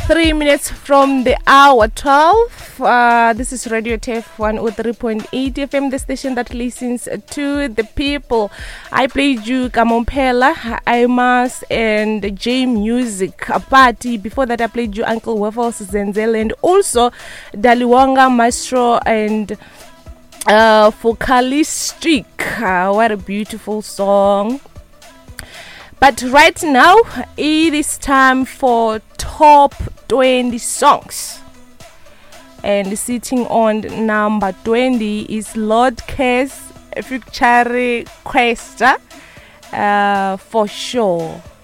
3 minutes from the hour 12. This is Radio TEF 103.8 FM, the station that listens to the people. I played you Kamompela, Imas, and J Music, a party. Before that, I played you Uncle Waffles, Zenzel, and also Daliwonga, Maestro, and Focalistic. What a beautiful song. But right now, it is time for top 20 songs. And sitting on number 20 is Lord Kes featuring Questa, For Sure.